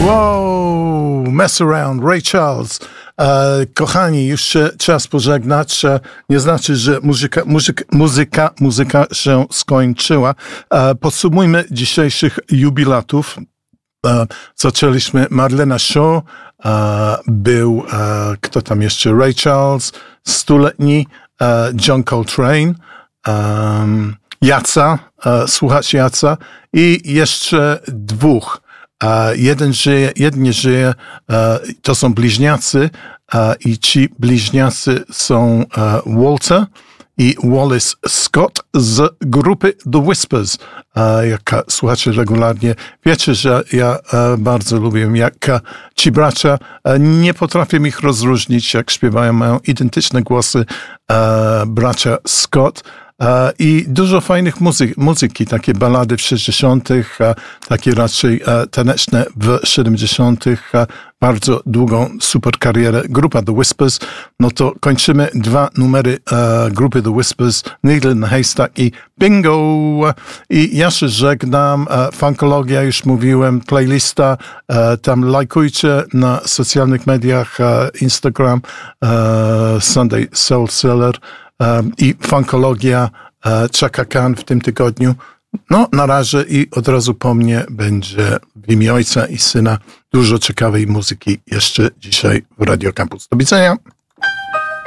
Wow, Mess Around, Ray Charles. Kochani, już się czas pożegnać. Nie znaczy, że muzyka się skończyła. Podsumujmy dzisiejszych jubilatów. Zaczęliśmy Marlena Shaw, był, kto tam jeszcze, Ray Charles, 100-letni, John Coltrane, Jaca, słuchacz Jaca i jeszcze dwóch. Jeden nie żyje, to są bliźniacy i ci bliźniacy są Walter i Wallace Scott z grupy The Whispers. Jak słuchacie regularnie, wiecie, że ja bardzo lubię, jak ci bracia, nie potrafię ich rozróżnić, jak śpiewają, mają identyczne głosy, bracia Scott. I dużo fajnych muzyki, takie balady w 60., takie raczej taneczne w 70., bardzo długą super karierę. Grupa The Whispers, no to kończymy dwa numery grupy The Whispers, Needle in the Haystack i Bingo. I ja się żegnam, Funkologia, już mówiłem, playlista, tam lajkujcie na socjalnych mediach, Instagram, Sunday Soul Seller, i Funkologia, Chaka Khan w tym tygodniu. No, na razie i od razu po mnie będzie w imię Ojca i Syna dużo ciekawej muzyki jeszcze dzisiaj w Radio Campus. Do widzenia.